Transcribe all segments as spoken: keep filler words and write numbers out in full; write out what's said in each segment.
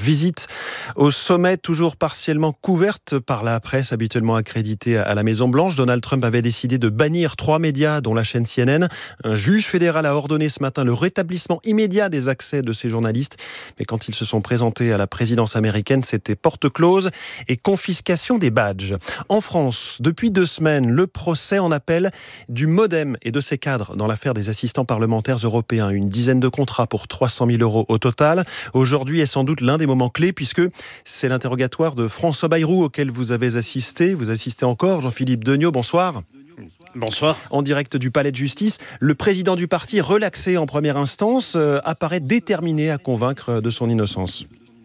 visite au sommet, toujours partiellement couverte par la presse habituellement accréditée à la Maison-Blanche. Donald Trump avait décidé de bannir trois médias, dont la chaîne C N N. Un juge fédéral a ordonné ce matin le rétablissement immédiat des accès de ces journalistes. Mais quand ils se sont présentés à la présidence américaine, c'était porte close et confiscation des badges. En France, depuis deux semaines, le procès en appel du MoDem et de ses cadres dans l'affaire des assistants parlementaires européens. Une dizaine de contrats pour trois cent mille euros au total. Aujourd'hui est sans doute l'un des moments clés puisque c'est l'interrogatoire de François Bayrou auquel vous avez assisté. Vous assistez encore, Jean-Philippe Degnaud, bonsoir. Bonsoir. En direct du palais de justice, le président du parti, relaxé en première instance, euh, apparaît déterminé à convaincre de son innocence.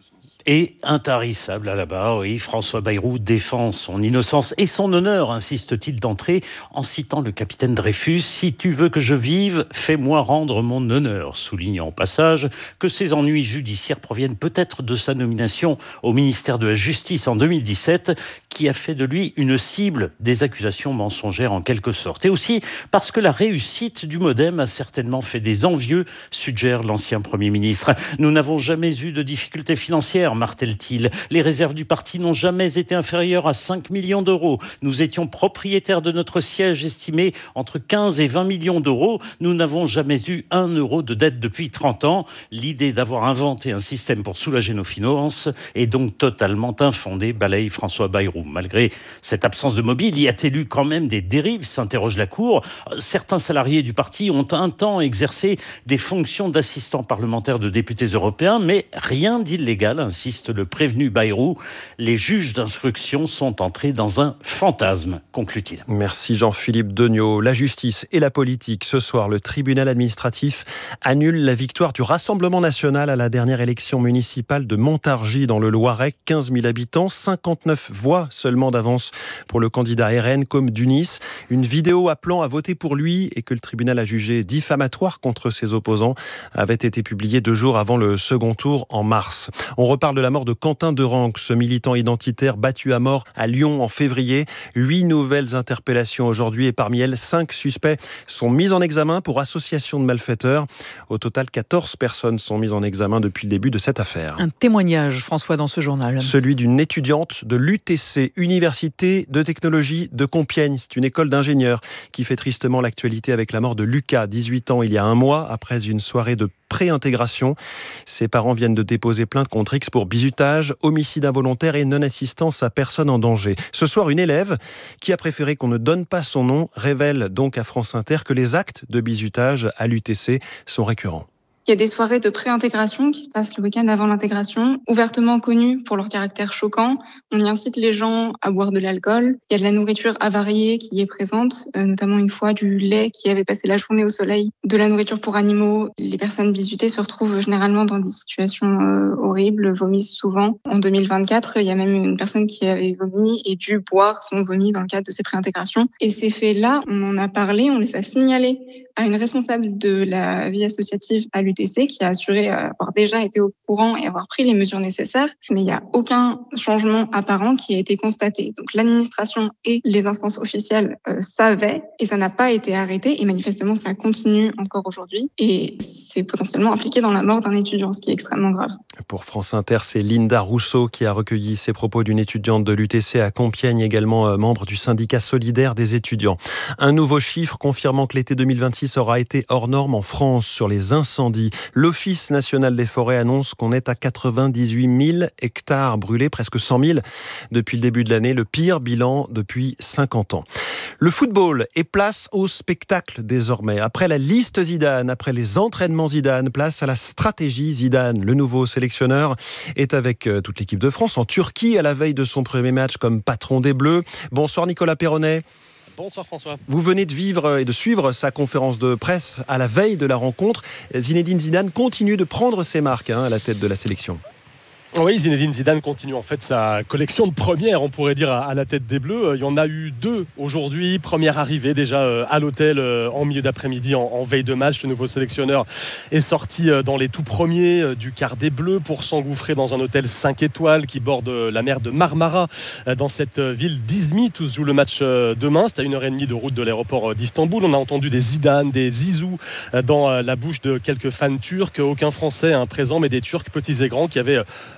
Et intarissable à la barre, oui, François Bayrou défend son innocence et son honneur, insiste-t-il d'entrée, en citant le capitaine Dreyfus. « Si tu veux que je vive, fais-moi rendre mon honneur », soulignant au passage que ses ennuis judiciaires proviennent peut-être de sa nomination au ministère de la Justice en deux mille dix-sept, qui a fait de lui une cible des accusations mensongères en quelque sorte. Et aussi parce que la réussite du MoDem a certainement fait des envieux, suggère l'ancien Premier ministre. « Nous n'avons jamais eu de difficultés financières », martèle-t-il. Les réserves du parti n'ont jamais été inférieures à cinq millions d'euros. Nous étions propriétaires de notre siège estimé entre quinze et vingt millions d'euros. Nous n'avons jamais eu un euro de dette depuis trente ans. L'idée d'avoir inventé un système pour soulager nos finances est donc totalement infondée, balaye François Bayrou. Malgré cette absence de mobile, y a-t-il eu quand même des dérives, s'interroge la Cour. Certains salariés du parti ont un temps exercé des fonctions d'assistants parlementaires de députés européens, mais rien d'illégal, insiste le prévenu Bayrou. Les juges d'instruction sont entrés dans un fantasme, conclut-il. Merci Jean-Philippe Degnaud. La justice et la politique. Ce soir, le tribunal administratif annule la victoire du Rassemblement national à la dernière élection municipale de Montargis dans le Loiret. quinze mille habitants, cinquante-neuf voix seulement d'avance pour le candidat R N comme Dunis. Une vidéo appelant à voter pour lui et que le tribunal a jugé diffamatoire contre ses opposants avait été publiée deux jours avant le second tour en mars. On reparle de la mort de Quentin Derenc, ce militant identitaire battu à mort à Lyon en février. Huit nouvelles interpellations aujourd'hui et parmi elles, cinq suspects sont mis en examen pour association de malfaiteurs. Au total, quatorze personnes sont mises en examen depuis le début de cette affaire. Un témoignage, François, dans ce journal. Celui d'une étudiante de l'U T C, Université de technologie de Compiègne. C'est une école d'ingénieurs qui fait tristement l'actualité avec la mort de Lucas, dix-huit ans, il y a un mois, après une soirée de pré-intégration. Ses parents viennent de déposer plainte contre X pour bizutage, homicide involontaire et non-assistance à personne en danger. Ce soir, une élève qui a préféré qu'on ne donne pas son nom révèle donc à France Inter que les actes de bizutage à l'U T C sont récurrents. Il y a des soirées de pré-intégration qui se passent le week-end avant l'intégration, ouvertement connues pour leur caractère choquant. On y incite les gens à boire de l'alcool. Il y a de la nourriture avariée qui est présente, euh, notamment une fois du lait qui avait passé la journée au soleil, de la nourriture pour animaux. Les personnes bizutées se retrouvent généralement dans des situations euh, horribles, vomissent souvent. En deux mille vingt-quatre, il y a même une personne qui avait vomi et dû boire son vomi dans le cadre de ces pré-intégrations. Et ces faits-là, on en a parlé, on les a signalés à une responsable de la vie associative à l'U T C qui a assuré avoir déjà été au courant et avoir pris les mesures nécessaires, mais il n'y a aucun changement apparent qui a été constaté. Donc l'administration et les instances officielles euh, savaient et ça n'a pas été arrêté et manifestement ça continue encore aujourd'hui et c'est potentiellement impliqué dans la mort d'un étudiant, ce qui est extrêmement grave. Pour France Inter, c'est Linda Rousseau qui a recueilli ces propos d'une étudiante de l'U T C à Compiègne, également membre du syndicat solidaire des étudiants. Un nouveau chiffre confirmant que l'été deux mille vingt-six aura été hors norme en France sur les incendies. L'Office national des forêts annonce qu'on est à quatre-vingt-dix-huit mille hectares brûlés, presque cent mille depuis le début de l'année, le pire bilan depuis cinquante ans. Le football est place au spectacle désormais. Après la liste Zidane, après les entraînements Zidane, place à la stratégie Zidane. Le nouveau sélectionneur est avec toute l'équipe de France en Turquie à la veille de son premier match comme patron des Bleus. Bonsoir Nicolas Perronnet. Bonsoir François. Vous venez de vivre et de suivre sa conférence de presse à la veille de la rencontre. Zinedine Zidane continue de prendre ses marques hein, à la tête de la sélection. Oui, Zinedine Zidane continue en fait sa collection de premières, on pourrait dire, à la tête des Bleus. Il y en a eu deux aujourd'hui. Première arrivée déjà à l'hôtel en milieu d'après-midi en, en veille de match. Le nouveau sélectionneur est sorti dans les tout premiers du quart des Bleus pour s'engouffrer dans un hôtel cinq étoiles qui borde la mer de Marmara dans cette ville d'Izmit où se joue le match demain. C'est à une heure et demie de route de l'aéroport d'Istanbul. On a entendu des Zidane, des Zizou dans la bouche de quelques fans turcs. Aucun Français hein, présent, mais des Turcs petits et grands qui avaient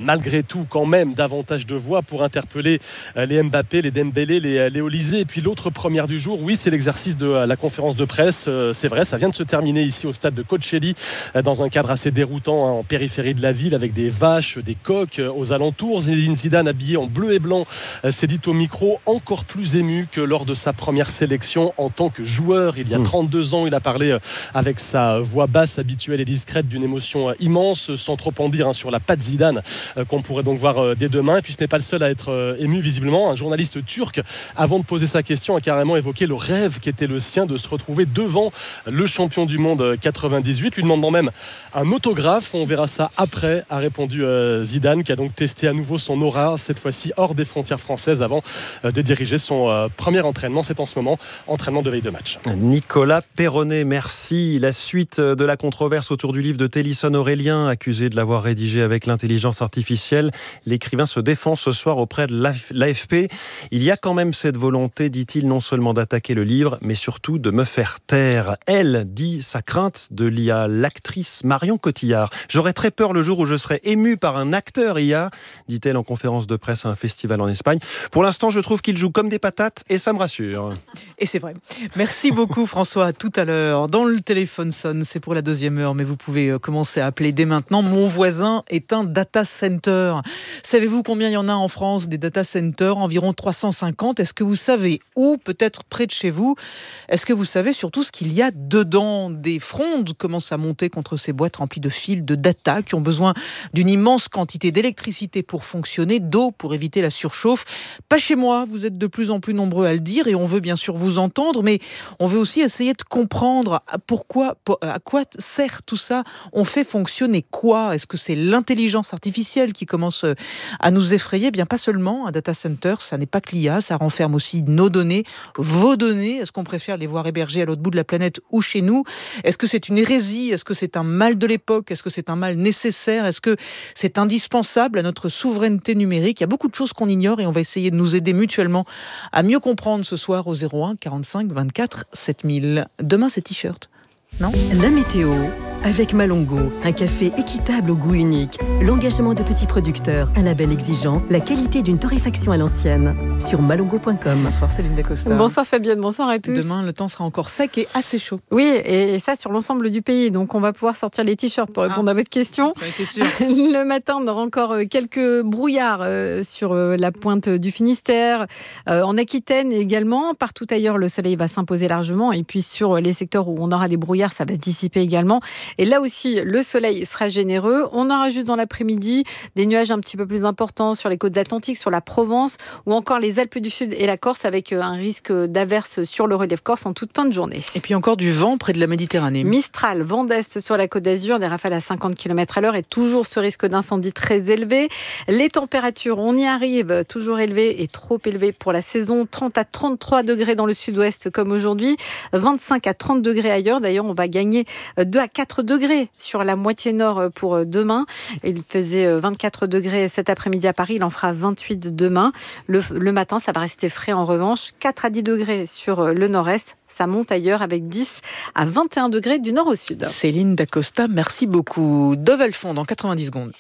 malgré tout quand même davantage de voix pour interpeller les Mbappé, les Dembélé, les, les Olysée. Et puis l'autre première du jour, oui, c'est l'exercice de la conférence de presse. C'est vrai, ça vient de se terminer ici au stade de Coacheli, dans un cadre assez déroutant, hein, en périphérie de la ville, avec des vaches, des coqs aux alentours. Zinedine Zidane, habillé en bleu et blanc, s'est dit au micro encore plus ému que lors de sa première sélection en tant que joueur. Il y a trente-deux ans, il a parlé avec sa voix basse habituelle et discrète d'une émotion immense, sans trop en dire, hein, sur la patte Zidane qu'on pourrait donc voir dès demain. Et puis ce n'est pas le seul à être ému visiblement. Un journaliste turc, avant de poser sa question, a carrément évoqué le rêve qui était le sien de se retrouver devant le champion du monde quatre-vingt-dix-huit, lui demandant même un autographe. On verra ça après, a répondu Zidane, qui a donc testé à nouveau son aura, cette fois-ci hors des frontières françaises, avant de diriger son premier entraînement. C'est en ce moment entraînement de veille de match. Nicolas Perronnet, merci. La suite de la controverse autour du livre de Télisson Aurélien, accusé de l'avoir rédigé avec l'intelligence artificielle. L'écrivain se défend ce soir auprès de l'A F P. Il y a quand même cette volonté, dit-il, non seulement d'attaquer le livre, mais surtout de me faire taire. Elle dit sa crainte de l'I A, l'actrice Marion Cotillard. J'aurais très peur le jour où je serai émue par un acteur I A, dit-elle en conférence de presse à un festival en Espagne. Pour l'instant, je trouve qu'il joue comme des patates et ça me rassure. Et c'est vrai. Merci beaucoup François, à tout à l'heure. Dans le téléphone sonne, c'est pour la deuxième heure, mais vous pouvez commencer à appeler dès maintenant. Mon voisin est un data center. Savez-vous combien il y en a en France, des data centers? Environ trois cent cinquante. Est-ce que vous savez où, peut-être près de chez vous? Est-ce que vous savez surtout ce qu'il y a dedans? Des frondes commencent à monter contre ces boîtes remplies de fils de data qui ont besoin d'une immense quantité d'électricité pour fonctionner, d'eau pour éviter la surchauffe. Pas chez moi, vous êtes de plus en plus nombreux à le dire et on veut bien sûr vous entendre, mais on veut aussi essayer de comprendre pourquoi, à quoi sert tout ça. On fait fonctionner quoi? Est-ce que c'est l'intelligence artificielle qui commence à nous effrayer? Bien pas seulement, un data center, ça n'est pas que l'I A, ça renferme aussi nos données, vos données. Est-ce qu'on préfère les voir hébergées à l'autre bout de la planète ou chez nous? Est-ce que c'est une hérésie? Est-ce que c'est un mal de l'époque? Est-ce que c'est un mal nécessaire? Est-ce que c'est indispensable à notre souveraineté numérique? Il y a beaucoup de choses qu'on ignore et on va essayer de nous aider mutuellement à mieux comprendre ce soir au zéro un quarante-cinq vingt-quatre sept mille. Demain, c'est t-shirt. Non ? La météo avec Malongo, un café équitable au goût unique, l'engagement de petits producteurs, un label exigeant, la qualité d'une torréfaction à l'ancienne. Sur malongo point com. Bonsoir Céline Dacosta. Bonsoir Fabienne, bonsoir à tous. Demain, le temps sera encore sec et assez chaud. Oui, et ça sur l'ensemble du pays. Donc on va pouvoir sortir les t-shirts pour répondre ah, à votre question. J'en étais sûre. Le matin, on aura encore quelques brouillards sur la pointe du Finistère, en Aquitaine également. Partout ailleurs, le soleil va s'imposer largement. Et puis sur les secteurs où on aura des brouillards, ça va se dissiper également. Et là aussi, le soleil sera généreux. On aura juste dans l'après-midi des nuages un petit peu plus importants sur les côtes d'Atlantique, sur la Provence ou encore les Alpes du Sud et la Corse, avec un risque d'averse sur le relief corse en toute fin de journée. Et puis encore du vent près de la Méditerranée. Mistral, vent d'est sur la côte d'Azur, des rafales à cinquante kilomètres à l'heure et toujours ce risque d'incendie très élevé. Les températures, on y arrive, toujours élevées et trop élevées pour la saison. trente à trente-trois degrés dans le sud-ouest comme aujourd'hui, vingt-cinq à trente degrés ailleurs. D'ailleurs, on va gagner deux à quatre degrés sur la moitié nord pour demain. Il faisait vingt-quatre degrés cet après-midi à Paris, il en fera vingt-huit demain. Le, le matin, ça va rester frais en revanche. quatre à dix degrés sur le nord-est. Ça monte ailleurs avec dix à vingt et un degrés du nord au sud. Céline Dacosta, merci beaucoup. Dove Alfond dans quatre-vingt-dix secondes.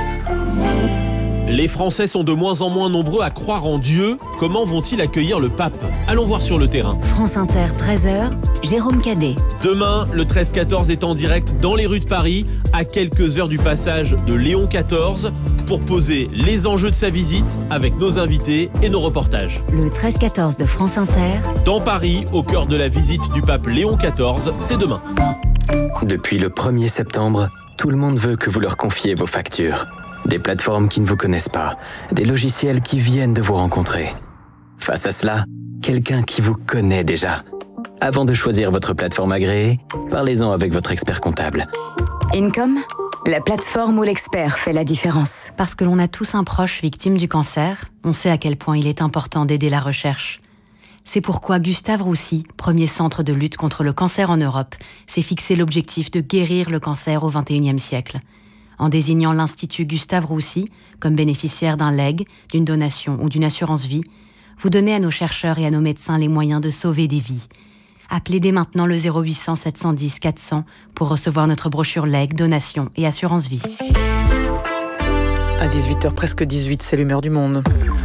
Les Français sont de moins en moins nombreux à croire en Dieu. Comment vont-ils accueillir le pape? Allons voir sur le terrain. France Inter, treize heures, Jérôme Cadet. Demain, le treize quatorze est en direct dans les rues de Paris, à quelques heures du passage de Léon quatorze, pour poser les enjeux de sa visite avec nos invités et nos reportages. Le treize quatorze de France Inter. Dans Paris, au cœur de la visite du pape Léon quatorze, c'est demain. Depuis le premier septembre, tout le monde veut que vous leur confiez vos factures. Des plateformes qui ne vous connaissent pas, des logiciels qui viennent de vous rencontrer. Face à cela, quelqu'un qui vous connaît déjà. Avant de choisir votre plateforme agréée, parlez-en avec votre expert comptable. Income, la plateforme où l'expert fait la différence. Parce que l'on a tous un proche victime du cancer, on sait à quel point il est important d'aider la recherche. C'est pourquoi Gustave Roussy, premier centre de lutte contre le cancer en Europe, s'est fixé l'objectif de guérir le cancer au vingt et unième siècle. En désignant l'Institut Gustave Roussy comme bénéficiaire d'un legs, d'une donation ou d'une assurance vie, vous donnez à nos chercheurs et à nos médecins les moyens de sauver des vies. Appelez dès maintenant le zéro huit cents sept cent dix quatre cents pour recevoir notre brochure legs, donation et assurance vie. À dix-huit heures, presque dix-huit, c'est l'humeur du monde.